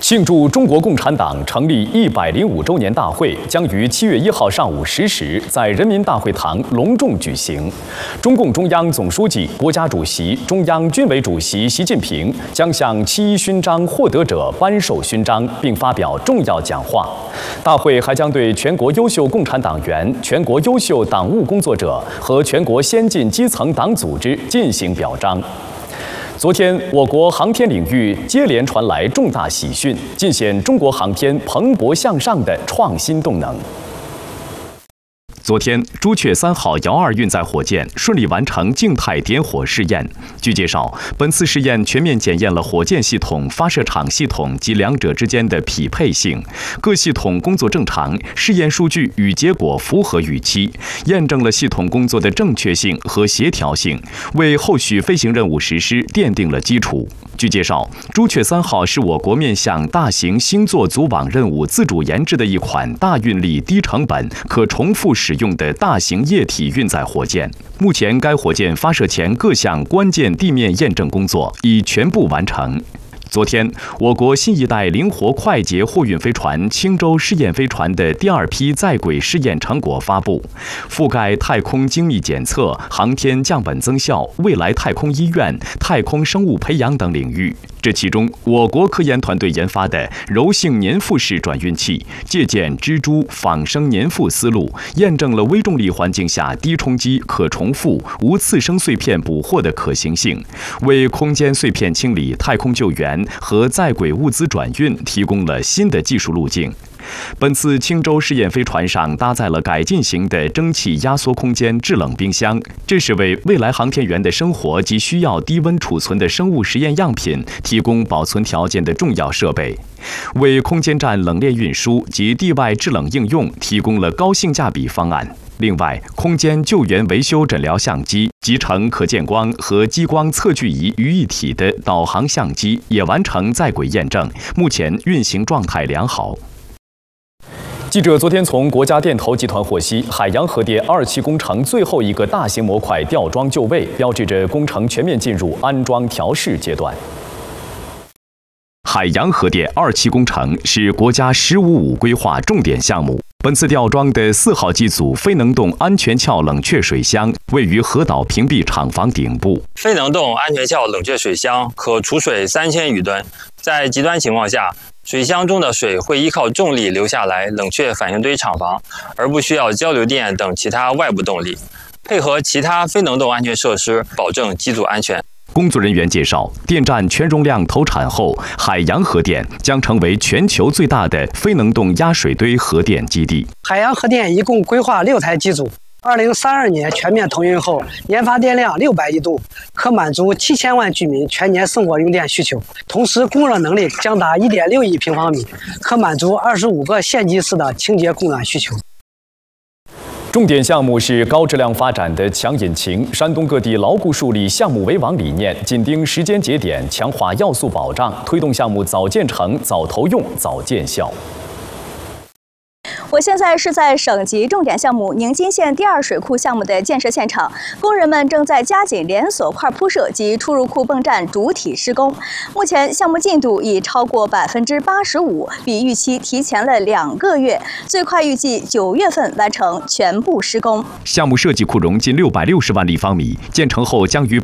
庆祝中国共产党成立105周年大会将于7月1号上午10时在人民大会堂隆重举行。中共中央总书记、国家主席、中央军委主席习近平将向7·1勋章获得者颁授勋章，并发表重要讲话。大会还将对全国优秀共产党员、全国优秀党务工作者和全国先进基层党组织进行表彰。昨天，我国航天领域接连传来重大喜讯，尽显中国航天蓬勃向上的创新动能。昨天，朱雀3号遥2运载火箭顺利完成静态点火试验。据介绍，本次试验全面检验了火箭系统、发射场系统及两者之间的匹配性，各系统工作正常，试验数据与结果符合预期，验证了系统工作的正确性和协调性，为后续飞行任务实施奠定了基础。据介绍，朱雀3号是我国面向大型星座组网任务自主研制的一款大运力、低成本、可重复使用的大型液体运载火箭。目前，该火箭发射前各项关键地面验证工作已全部完成。昨天，我国新一代灵活快捷货运飞船青州试验飞船的第2批在轨试验成果发布，覆盖太空精密检测、航天降本增效、未来太空医院、太空生物培养等领域。这其中，我国科研团队研发的柔性粘附式转运器，借鉴蜘蛛仿生粘附思路，验证了微重力环境下低冲击、可重复、无次生碎片捕获的可行性，为空间碎片清理、太空救援和在轨物资转运提供了新的技术路径。本次青州试验飞船上搭载了改进型的蒸汽压缩空间制冷冰箱，这是为未来航天员的生活及需要低温储存的生物实验样品提供保存条件的重要设备，为空间站冷链运输及地外制冷应用提供了高性价比方案。另外，空间救援维修诊疗相机、集成可见光和激光测距仪于一体的导航相机也完成在轨验证，目前运行状态良好。记者昨天从国家电投集团获悉，海洋核电2期工程最后一个大型模块吊装就位，标志着工程全面进入安装调试阶段。海洋核电2期工程是国家“15-5”规划重点项目。本次吊装的4号机组非能动安全壳冷却水箱位于核岛屏蔽厂房顶部。 非能动安全壳冷却水箱可储水3000余吨，在极端情况下，水箱中的水会依靠重力流下来冷却反应堆厂房，而不需要交流电等其他外部动力，配合其他非能动安全设施，保证机组安全。 工作人员介绍，电站全容量投产后，海洋核电将成为全球最大的非能动压水堆核电基地。 海洋核电一共规划6台机组，2032年全面投运后，研发电量600亿度，可满足7000万居民全年生活用电需求。同时，供热能力将达1.6亿平方米，可满足25个县级市的清洁供暖需求。 重点项目是高质量发展的强引擎，山东各地牢固树立项目为王理念，紧盯时间节点，强化要素保障，推动项目早建成、早投用、早见效。 我现在是在省级重点项目宁津县第2水库项目的建设现场，工人们正在加紧连锁块铺设及出入库泵站主体施工。目前项目进度已超过85%，比预期提前了2个月，最快预计9月份完成全部施工。 项目设计库容近660万立方米，建成后将于